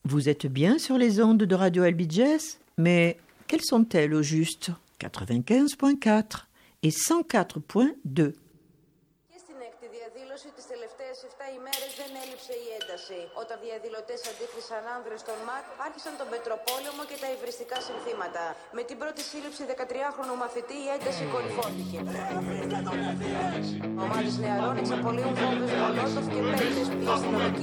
Vous êtes bien sur les ondes de Radio Albiges, mais quelles sont-elles au juste? 95.4 et 104.2. Τις τελευταίες 7 ημέρες δεν έλειψε η ένταση. Όταν διαδηλωτές αντίθεσαν άνδρες των ΜΑΚ, άρχισαν τον πετροπόλεμο και τα υβριστικά συνθήματα. Με την πρώτη σύλληψη 13χρονου μαθητή η ένταση κορυφώθηκε. Ομάδες νεαρών εξαπολύουν βόμβες μολότοφ και πέτρες.